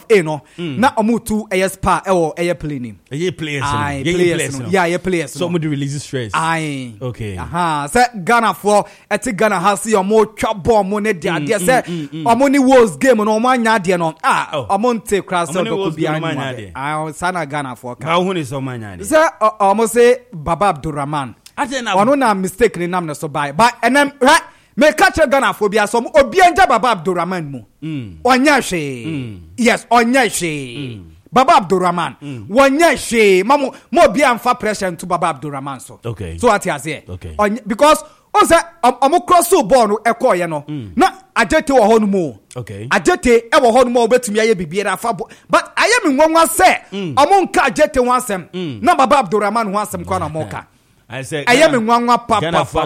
of A no na omutu spa e plane players yeah players so mo release stress okay say Ghana for Ghana has see omo twa ball mo ne dia say omo ni Wolves game no omo anya de no omo nte kra so ko bia ni sana Ghana for ka hu ni so manya de say omo say Baba Abdurrahman ono na mistake ni nam na so buy but enem me catch Ghana for bia so obi anja Baba Abdurrahman mu onya hwe yes onya hwe Baba Abdurrahman wonya hwe mo bia amfa pressure to Baba Abdurrahman so okay so what you say because o say omo cross ball no ekoye no na Ajete wo ho no mu okay Ajete e wo ho no mu obetumi aye bibia afa but aye me nwanwa say omo nka Ajete ho asem na Baba Abdurrahman ho asem kwa na mo ka I say I am in one papa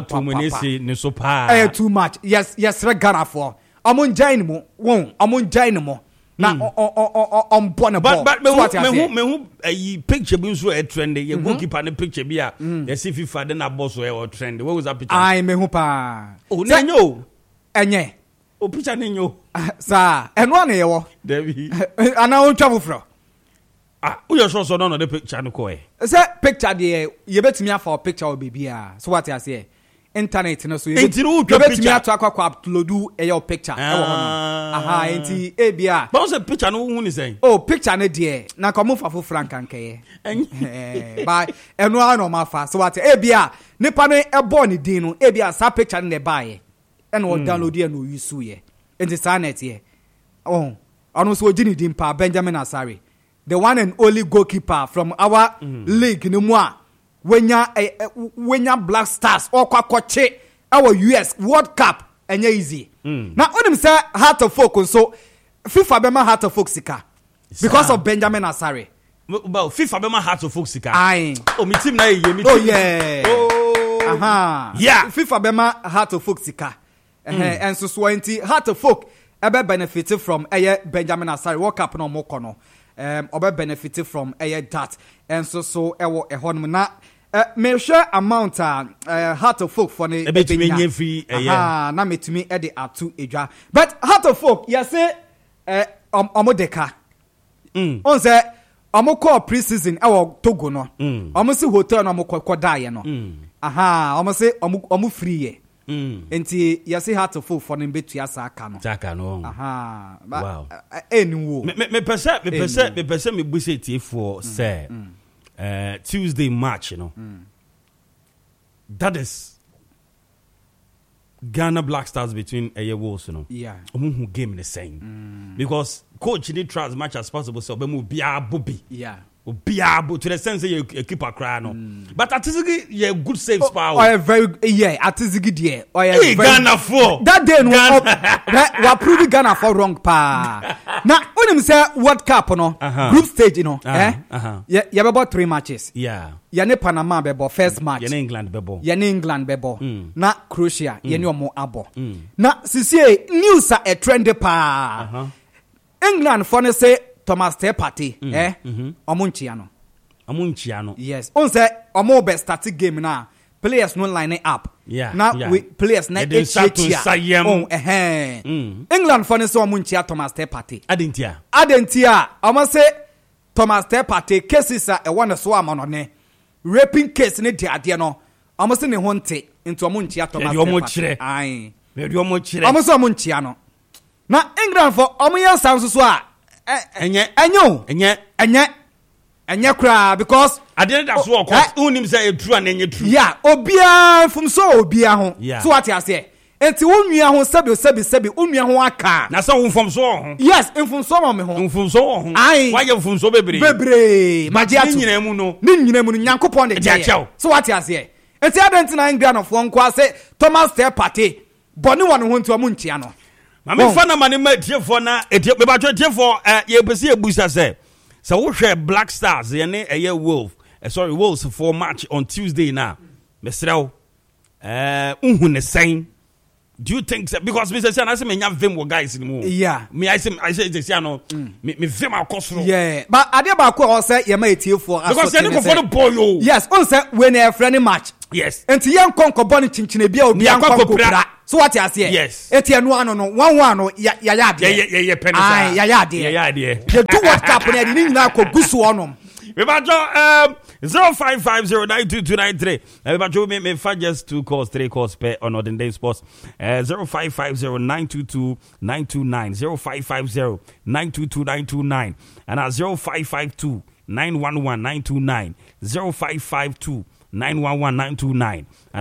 too much. Yes, Ghana for. Amon jain mo, won. Amon jain mo. Na on bona ball. But me who picture be so a trend. You goalkeeper the picture be a. You see FIFA then a boss or trend. What was that picture? I me who pa. Oh, nenyo. Enye. Oh, picture nenyo. Sir, and one here. Debbie. And I won't travel from. Who you so no the picture no ko say picture there you betimi for picture of baby so what I say internet no so you betimi to akwa upload your picture enti e bia but say picture no hu ni say picture no there na komo fafo frank anke by eno ano ma fa so what e bia nipa no e born din no e bia sa picture no buy e no download e no use ye enti sa net ye ono so gini din pa Benjamin Asare, the one and only goalkeeper from our league in Mwa. Wenya Black Stars or Kwakoche, our US World Cup, and easy. Now, on him say Heart of Folk, so FIFA Bema Heart of Folk Sika because of Benjamin Asare. About FIFA Bema Heart of Folk Sika. Aye. Oh, me team na ye. Oh yeah. Oh. Yeah. FIFA Bema Heart of Folk Sika. And so 20 Heart of Folk ebe benefited from Benjamin Asare World Cup no more kono. Obe benefited from that and so ewo ehon na me share amount Heart of Folk for ne betumi free na metumi e de atu edwa but Heart of Folk yes say omo deka on say omo call pre-season ewo Togo no omo si hotel no omo kodaye no omo say omo free ye enti yase Heart of Folk for ne betu asa aka no wow anywho me person me busi tie for say Tuesday match, you know. That is Ghana Black Stars between Wolves, you know. Yeah. Who game the same. Because coach need try as much as possible so be a bobby. Yeah. Be able to the sense that you keep a cry no. But Atizigi, yeah, good saves power. Or very Atizigi dear. Or Ghana for that day no wa prove Ghana for wrong pa. Now when him say World Cup no group stage you know yeah about 3 matches. Yeah. Ya ne Panama bebo first match. Ya ne England bebo. Na Croatia ya ne omo abo. Na sisi news a trend pa. England for ne say Thomas Partey omunchiano yes on say omo be start game na players no line up we players na England for say omunchia Thomas Partey adentia omo say Thomas Partey cases e won so amano ne raping case ne ade no omo say ne honte into omunchia Thomas Partey ai omo say omunchia no na England for omo yan sound so a enye kra because at the end that's what cause unim say true and enye true yeah obia from so obia ho so what you say enti wonua ho sebi wonua ho aka na so won so ho yes from so me ho from so ho why you from so bebre magiatu ni nyina mu no nyankopon de je so what you say enti adent na England of one kwa say Thomas Partey boni won ho nti omo ntia no mama fana mane ma tiefo na etiep ba tiefo ye pese ebusa say so wo hwe Black Stars ye ne Wolves for match on Tuesday now mesrew unhu ne sen do you think that because Mr. San I say me nya vim wo guys in mo yeah me I say this no me vim akosro yeah but ade ba ko o say ye ma etiefo because ye ne ko for the boy yes on say when a friendly match yes enti ye nkonko boni chinchine bia obi ankokopra So what you say? Yes. Eti no 1-1 no ya de. Yeah, penny. Aye, ya de. Yeah. The two World Cup na di ni na ko gusu onom. We about 0550922293. We about me just 2 calls, 3 calls per on Northern Day Sports. 0550922929 0550922929 and 0552911929 0552911929 and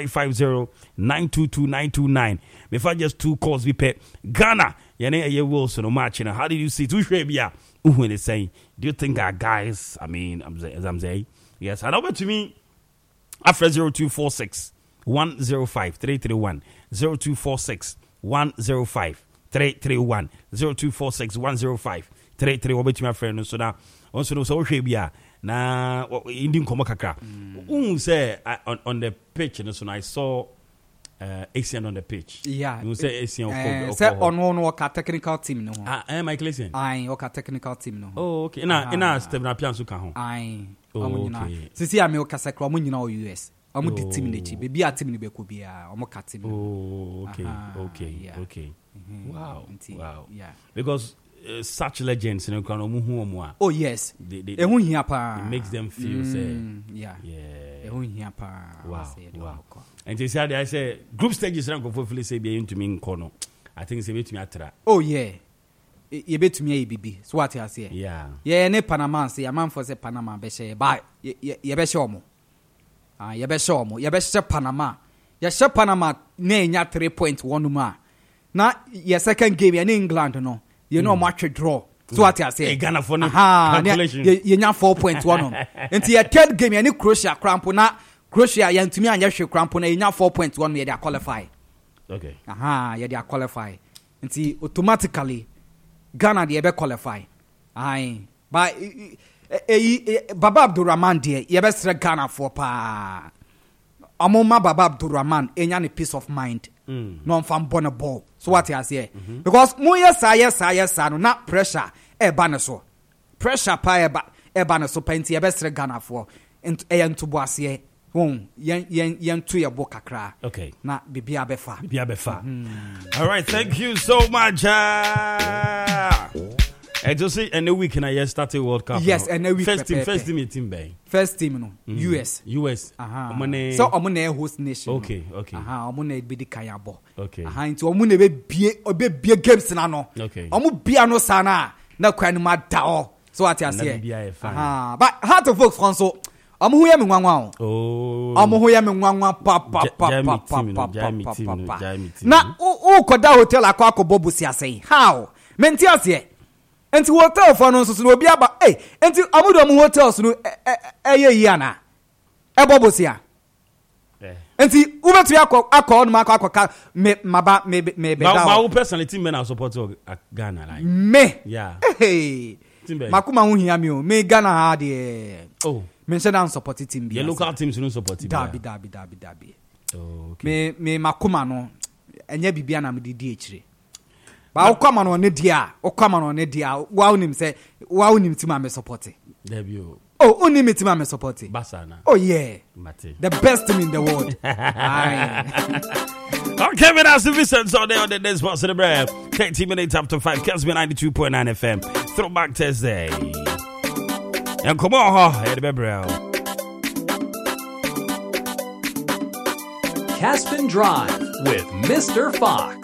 0550922929. Before just 2 calls we pay Ghana. Yene Wilson no match. How did you see two Shrevia? When they say, do you think our guys? I mean, as I'm saying, yes. And over to me after 0246 105 331 0246 105 331 0246 105 331. Over to my friend. So now, also no so Shrevia. Na Indian Koma Kakra. Say on the pitch, and so I saw Asian on the pitch. Yeah. You say Asian say on work technical team no. Michael Asian. Aye, work technical team no. Oh, okay. Na step na pian so ka ho. Aye. Okay. Sisi ame okasa kra omo nyina o US. Omo di team nechi. Baby a team ni be ko bia, omo ka team. Oh, okay. Yeah. Okay. Wow. Yeah. Because such legends in Omo hu omo a. Oh yes. Ehun hia pa. It makes them feel say. Yeah. Ehun hia pa. Wow. And they said, I say group stages rank for feel say be into me in corner. I think say betumi atra. Oh yeah. Ye betumi e bibi. So what you say? Yeah. Yeah, ne Panama say man for say Panama be share ba ye be share omo. Ye be share omo. Ye be share Panama. Ye share Panama na enya 3.1 ma. Na ye second game in England no. You know match draw. So what you say? Ghana for calculation. Ye nya 4.1. Until your third game in Croatia crampo na Croatia yantumi anya hwe crampo na enya 4.1 ye dey qualify. Okay. Ye dey qualify. Until automatically Ghana dey be qualify. Aye. But Baba Abdurrahman dey ye be sre Ghana for pa. Amoma Baba Abdurrahman enya ne peace of mind. No fam born ball. So what you say? Because mo yes no na pressure e ba ne so. Pressure pa e ba ne so penti ye be sre Ghana for. Ento boase yen to your book kakra. Okay. Na bibia befa. All right, thank you so much. I just say and a week and I started World Cup. Yes, and a week. First team bay. First team no. US. So omune host nation. Okay. Omune be di kayabo. Okay. Nti omune be bie games na no. Okay. Omu bia no sana na kwanu ma da o. So what you say? But Heart of Oak Franco Omo hu ya me nwanwa o. Omo hu ya me nwanwa pa. Na o koda hotel akwa bobu si asai. How? Menti ase. Enti hotel for no so no obi aba. Enti amudo mu hotels no eye yi ana. E bobu si a. Enti ubetu akọ no akọ me be da. Ma who personality men are support Ghana like. Me. Yeah. Hey. Makuma hu hia me o. Me Ghana ha de. Oh. Mention down support team. Your local teams no support team. Dabi. Oh, okay. Me makuma no enye bibia na me di echire. Ba okama no ne dia, wa unim team am support. Debut. Oh, unim team am support. Basana. Oh yeah. Mate. The best team in the world. Okay, but that's the Vincent so there on the next part of the brand. 10 minutes after 5, Kesman 92.9 FM. Throwback Thursday. And come on, head the bell. Caspin Drive with Mr. Fox.